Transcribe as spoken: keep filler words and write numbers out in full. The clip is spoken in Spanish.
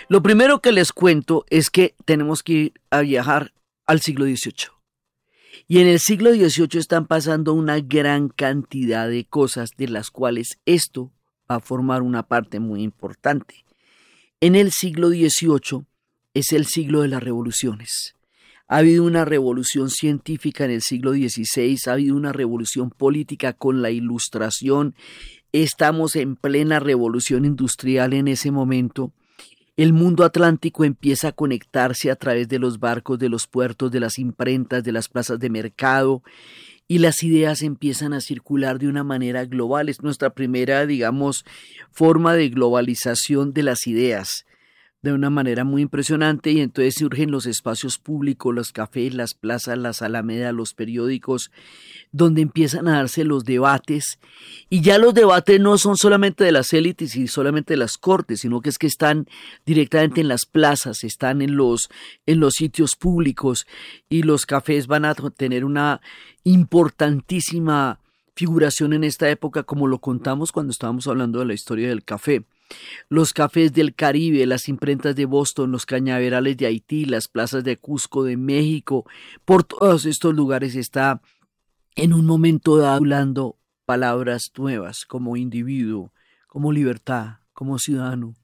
Lo primero que les cuento es que tenemos que ir a viajar al siglo dieciocho. Y en el siglo dieciocho están pasando una gran cantidad de cosas de las cuales esto va a formar una parte muy importante. En el siglo dieciocho es el siglo de las revoluciones. Ha habido una revolución científica en el siglo dieciséis, ha habido una revolución política con la Ilustración, estamos en plena revolución industrial en ese momento. El mundo atlántico empieza a conectarse a través de los barcos, de los puertos, de las imprentas, de las plazas de mercado, y las ideas empiezan a circular de una manera global. Es nuestra primera, digamos, forma de globalización de las ideas, de una manera muy impresionante, y entonces surgen los espacios públicos, los cafés, las plazas, las alamedas, los periódicos, donde empiezan a darse los debates, y ya los debates no son solamente de las élites y solamente de las cortes, sino que es que están directamente en las plazas, están en los, en los sitios públicos, y los cafés van a tener una importantísima figuración en esta época, como lo contamos cuando estábamos hablando de la historia del café. Los cafés del Caribe, las imprentas de Boston, los cañaverales de Haití, las plazas de Cusco, de México, por todos estos lugares está en un momento dado hablando palabras nuevas como individuo, como libertad, como ciudadano,